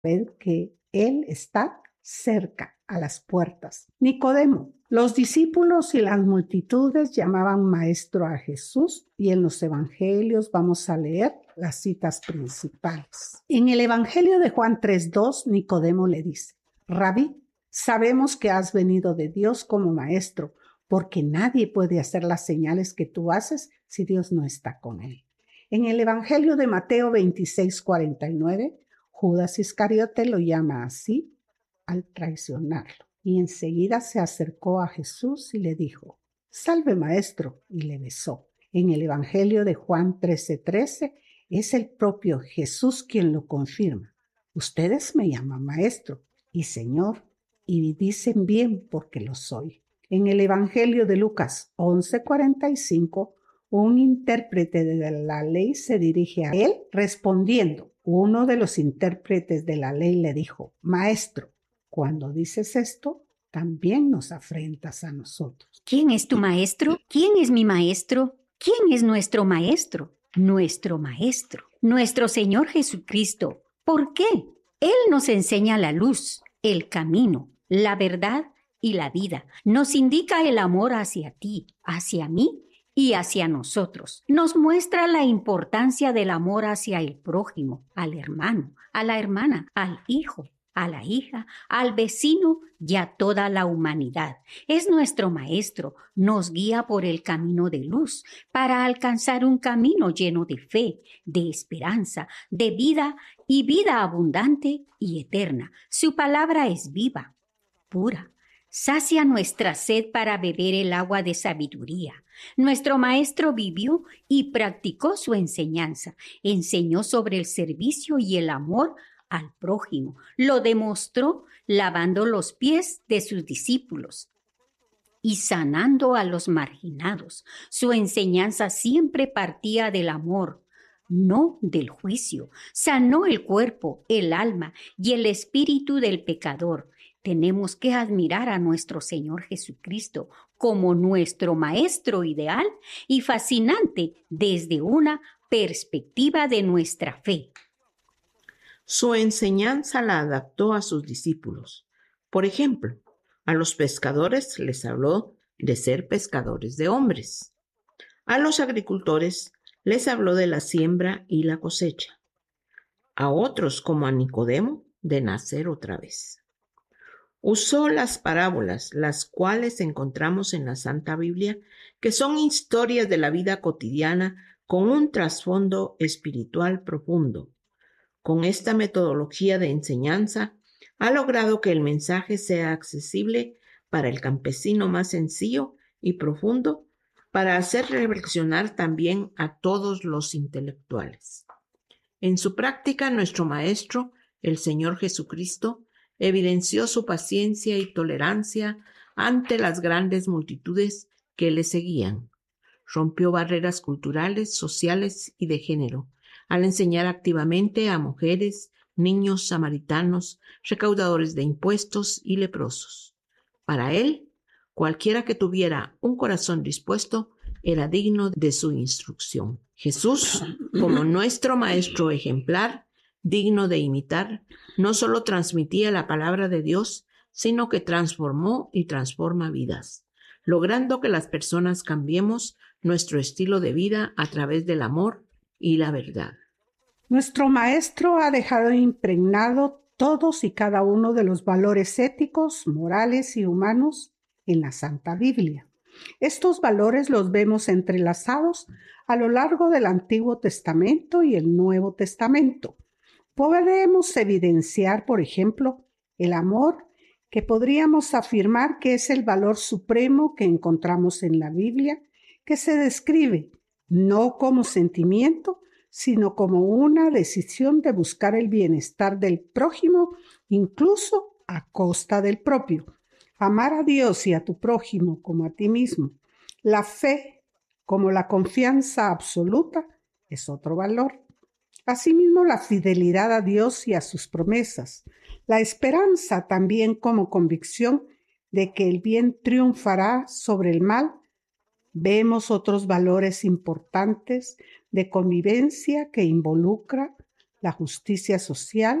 Ved que Él está cerca, a las puertas. Nicodemo. Los discípulos y las multitudes llamaban maestro a Jesús y en los evangelios vamos a leer las citas principales. En el evangelio de Juan 3:2, Nicodemo le dice: Rabí, sabemos que has venido de Dios como maestro, porque nadie puede hacer las señales que tú haces si Dios no está con él. En el evangelio de Mateo 26:49, Judas Iscariote lo llama así al traicionarlo. Y enseguida se acercó a Jesús y le dijo: Salve, maestro, y le besó. En el evangelio de Juan 13:13 es el propio Jesús quien lo confirma. Ustedes me llaman maestro y señor, y dicen bien porque lo soy. En el evangelio de Lucas 11:45, un intérprete de la ley se dirige a él respondiendo. Uno de los intérpretes de la ley le dijo: Maestro, cuando dices esto, también nos afrentas a nosotros. ¿Quién es tu maestro? ¿Quién es mi maestro? ¿Quién es nuestro maestro? Nuestro maestro, nuestro Señor Jesucristo. ¿Por qué? Él nos enseña la luz, el camino, la verdad y la vida. Nos indica el amor hacia ti, hacia mí y hacia nosotros. Nos muestra la importancia del amor hacia el prójimo, al hermano, a la hermana, al hijo, a la hija, al vecino y a toda la humanidad. Es nuestro maestro, nos guía por el camino de luz para alcanzar un camino lleno de fe, de esperanza, de vida y vida abundante y eterna. Su palabra es viva, pura. Sacia nuestra sed para beber el agua de sabiduría. Nuestro maestro vivió y practicó su enseñanza. Enseñó sobre el servicio y el amor al prójimo. Lo demostró lavando los pies de sus discípulos y sanando a los marginados. Su enseñanza siempre partía del amor, no del juicio. Sanó el cuerpo, el alma y el espíritu del pecador. Tenemos que admirar a nuestro Señor Jesucristo como nuestro maestro ideal y fascinante desde una perspectiva de nuestra fe. Su enseñanza la adaptó a sus discípulos. Por ejemplo, a los pescadores les habló de ser pescadores de hombres. A los agricultores les habló de la siembra y la cosecha. A otros, como a Nicodemo, de nacer otra vez. Usó las parábolas, las cuales encontramos en la Santa Biblia, que son historias de la vida cotidiana con un trasfondo espiritual profundo. Con esta metodología de enseñanza, ha logrado que el mensaje sea accesible para el campesino más sencillo y profundo, para hacer reflexionar también a todos los intelectuales. En su práctica, nuestro Maestro, el Señor Jesucristo, evidenció su paciencia y tolerancia ante las grandes multitudes que le seguían. Rompió barreras culturales, sociales y de género, al enseñar activamente a mujeres, niños samaritanos, recaudadores de impuestos y leprosos. Para él, cualquiera que tuviera un corazón dispuesto era digno de su instrucción. Jesús, como nuestro maestro ejemplar, digno de imitar, no solo transmitía la palabra de Dios, sino que transformó y transforma vidas, logrando que las personas cambiemos nuestro estilo de vida a través del amor y la verdad. Nuestro maestro ha dejado impregnado todos y cada uno de los valores éticos, morales y humanos en la Santa Biblia. Estos valores los vemos entrelazados a lo largo del Antiguo Testamento y el Nuevo Testamento. Podemos evidenciar, por ejemplo, el amor, que podríamos afirmar que es el valor supremo que encontramos en la Biblia, que se describe no como sentimiento, sino como una decisión de buscar el bienestar del prójimo, incluso a costa del propio. Amar a Dios y a tu prójimo como a ti mismo. La fe, como la confianza absoluta, es otro valor. Asimismo, la fidelidad a Dios y a sus promesas. La esperanza también como convicción de que el bien triunfará sobre el mal. Vemos otros valores importantes de convivencia que involucra la justicia social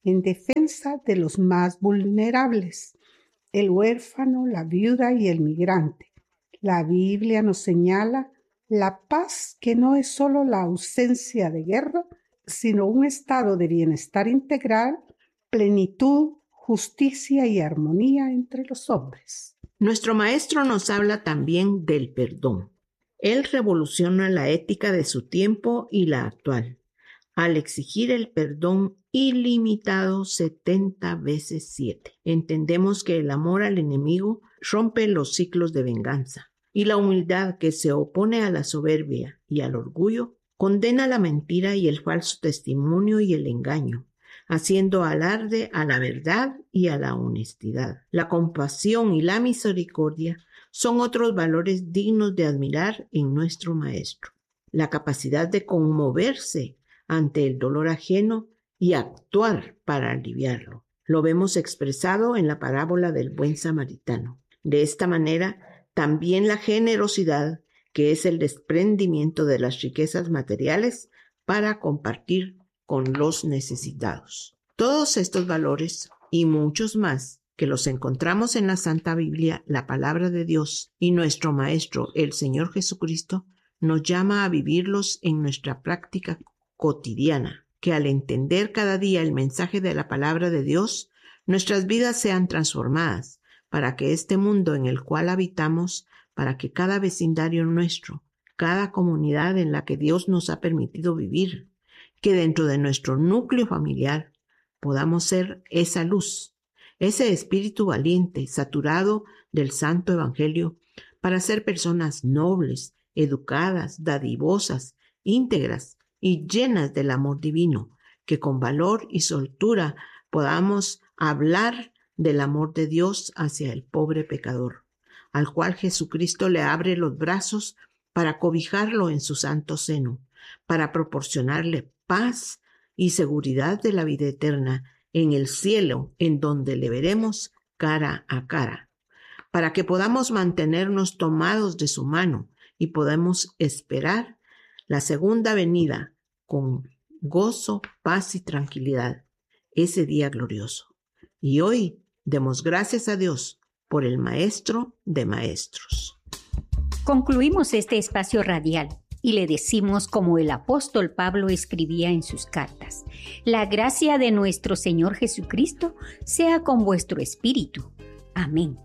en defensa de los más vulnerables, el huérfano, la viuda y el migrante. La Biblia nos señala la paz, que no es solo la ausencia de guerra, sino un estado de bienestar integral, plenitud, justicia y armonía entre los hombres. Nuestro maestro nos habla también del perdón. Él revoluciona la ética de su tiempo y la actual, al exigir el perdón ilimitado 70 veces 7. Entendemos que el amor al enemigo rompe los ciclos de venganza, y la humildad que se opone a la soberbia y al orgullo condena la mentira y el falso testimonio y el engaño, haciendo alarde a la verdad y a la honestidad. La compasión y la misericordia son otros valores dignos de admirar en nuestro Maestro. La capacidad de conmoverse ante el dolor ajeno y actuar para aliviarlo. Lo vemos expresado en la parábola del buen samaritano. De esta manera, también la generosidad, que es el desprendimiento de las riquezas materiales para compartir con los necesitados. Todos estos valores y muchos más que los encontramos en la Santa Biblia, la palabra de Dios, y nuestro Maestro, el Señor Jesucristo, nos llama a vivirlos en nuestra práctica cotidiana, que al entender cada día el mensaje de la palabra de Dios, nuestras vidas sean transformadas, para que este mundo en el cual habitamos, para que cada vecindario nuestro, cada comunidad en la que Dios nos ha permitido vivir, que dentro de nuestro núcleo familiar podamos ser esa luz, ese espíritu valiente, saturado del Santo Evangelio, para ser personas nobles, educadas, dadivosas, íntegras y llenas del amor divino, que con valor y soltura podamos hablar del amor de Dios hacia el pobre pecador, al cual Jesucristo le abre los brazos para cobijarlo en su santo seno, para proporcionarle paz y seguridad de la vida eterna en el cielo, en donde le veremos cara a cara, para que podamos mantenernos tomados de su mano y podamos esperar la segunda venida con gozo, paz y tranquilidad, ese día glorioso. Y hoy demos gracias a Dios por el Maestro de Maestros. Concluimos este espacio radial y le decimos, como el apóstol Pablo escribía en sus cartas: la gracia de nuestro Señor Jesucristo sea con vuestro espíritu. Amén.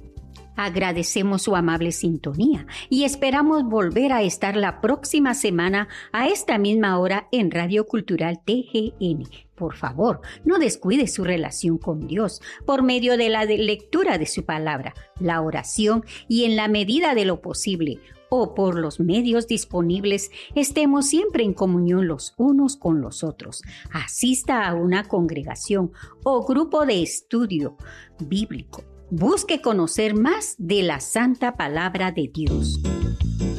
Agradecemos su amable sintonía y esperamos volver a estar la próxima semana a esta misma hora en Radio Cultural TGN. Por favor, no descuide su relación con Dios por medio de la lectura de su palabra, la oración y, en la medida de lo posible, o por los medios disponibles, estemos siempre en comunión los unos con los otros. Asista a una congregación o grupo de estudio bíblico. Busque conocer más de la Santa Palabra de Dios.